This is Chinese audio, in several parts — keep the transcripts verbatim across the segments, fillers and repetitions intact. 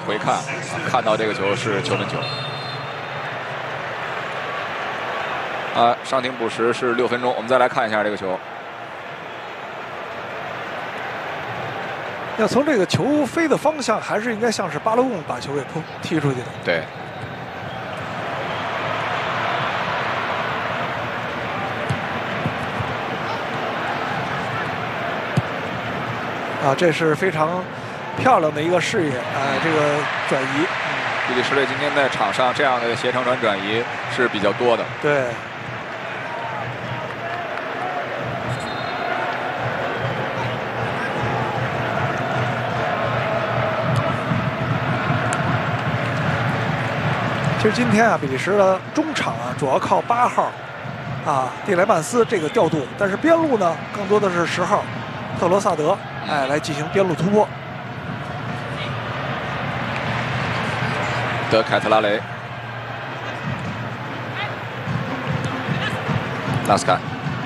回看，看到这个球是球门球。啊，伤停补时是六分钟，我们再来看一下这个球。 要从这个球飞的方向，还是应该像是巴勒贡把球给扑踢出去的。 对。 啊，这是非常漂亮的一个视野，呃，这个转移。 比利时队今天在场上这样的斜长传转移是比较多的。 对。其实今天啊，比利时的中场啊，主要靠八号啊蒂莱曼斯这个调度，但是边路呢，更多的是十号特罗萨德，哎，来进行边路突破。 德凯特拉雷，拉斯坎，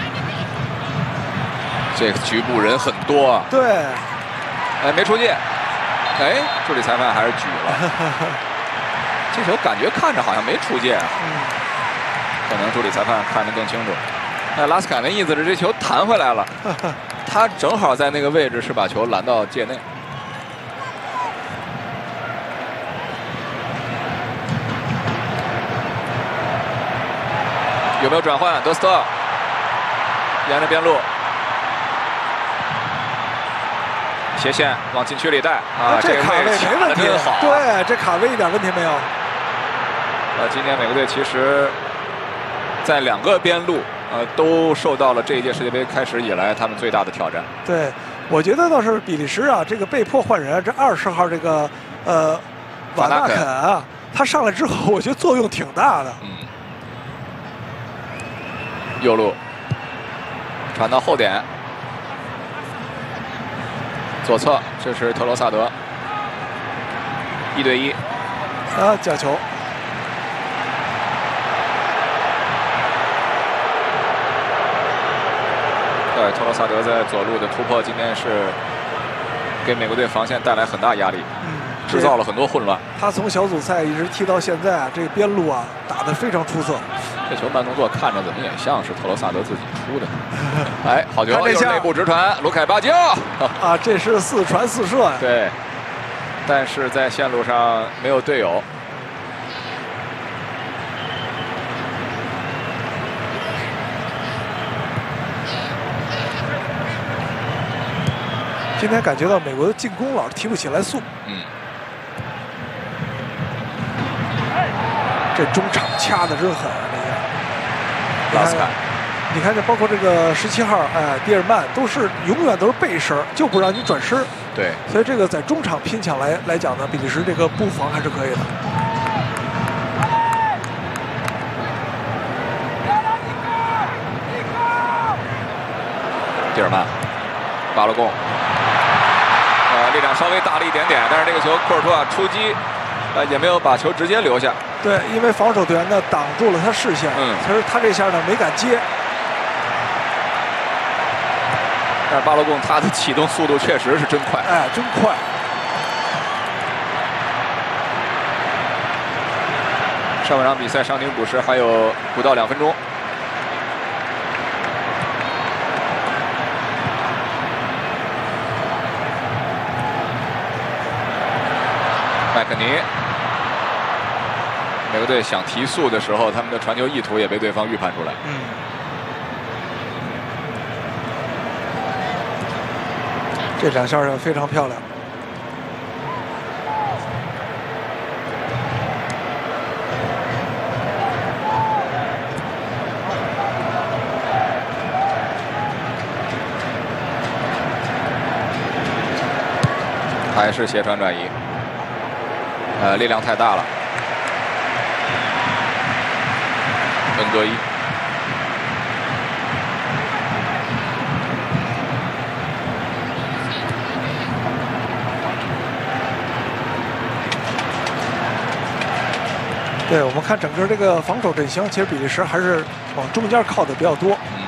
这个局部人很多啊。 对。 哎，没出界，哎，助理裁判还是举了。这球感觉看着好像没出界啊， 嗯， 可能助理裁判看得更清楚。哎，拉斯坎的意思是这球弹回来了，他正好在那个位置是把球拦到界内。有没有转换？德斯特沿着边路斜线往禁区里带啊， 这卡位没问题， 真好。 对，这卡位一点问题没有。 呃，今天美国队其实，在两个边路，呃，都受到了这一届世界杯开始以来他们最大的挑战。 对，我觉得倒是比利时啊，这个被迫换人，这二十号这个呃瓦纳肯啊，他上来之后，我觉得作用挺大的。 嗯。右路传到后点，左侧这是特罗萨德，一对一， 啊，角球。 对，特罗萨德在左路的突破，今天是给美国队防线带来很大压力， 嗯， 制造了很多混乱。 他从小组赛一直踢到现在啊，这个边路啊打得非常出色。 这球慢动作看着怎么也像是特罗萨德自己出的。哎，好球！又是内部直传，卢凯巴金啊，这是四传四射呀。 对，但是在线路上没有队友。 今天感觉到美国的进攻老是提不起来速。 嗯。 这中场掐的真狠啊！这个。 拉斯坎， 你看这包括这个十七号，哎，蒂尔曼都是永远都是背身，就不让你转身。 对。 所以这个在中场拼抢来来讲呢，比利时这个布防还是可以的。 蒂尔曼，巴勒贡。呃，力量稍微大了一点点，但是这个球库尔图瓦出击，呃，也没有把球直接留下。 对，因为防守队员呢挡住了他视线， 嗯， 其实他这下呢没敢接。 但是巴勒贡他的启动速度确实是真快， 哎，真快。 上半场比赛伤停补时还有不到两分钟。麦克尼，美国队想提速的时候，他们的传球意图也被对方预判出来。 嗯，这两下儿非常漂亮。 还是斜传转移。呃，力量太大了。恩格伊， 对，我们看整个这个防守阵型，其实比利时还是往中间靠的比较多。 嗯